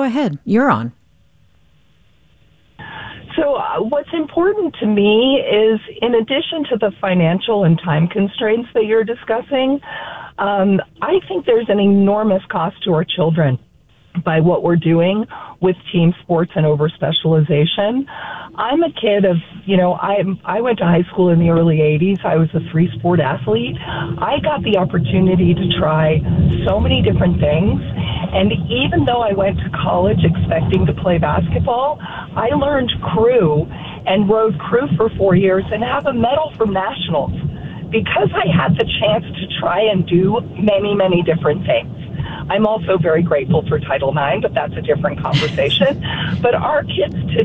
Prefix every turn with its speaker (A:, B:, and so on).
A: ahead. You're on.
B: So what's important to me is, in addition to the financial and time constraints that you're discussing, I think there's an enormous cost to our children by what we're doing with team sports and over specialization. I'm a kid of, I went to high school in the early 80s. I was a three-sport athlete. I got the opportunity to try so many different things. And even though I went to college expecting to play basketball, I learned crew and rode crew for 4 years and have a medal from nationals because I had the chance to try and do many, many different things. I'm also very grateful for Title IX, but that's a different conversation. But our kids today